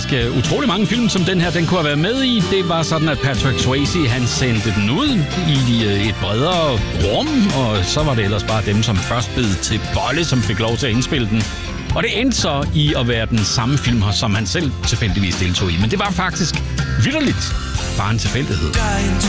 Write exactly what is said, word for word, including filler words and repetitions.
faktisk uh, utrolig mange film, som den her, den kunne have været med i. Det var sådan, at Patrick Swayze, han sendte den ud i uh, et bredere rum, og så var det ellers bare dem, som først bed til bolle, som fik lov til at indspille den. Og det endte så i at være den samme film, som han selv tilfældigvis deltog i. Men det var faktisk vitterligt bare en tilfældighed.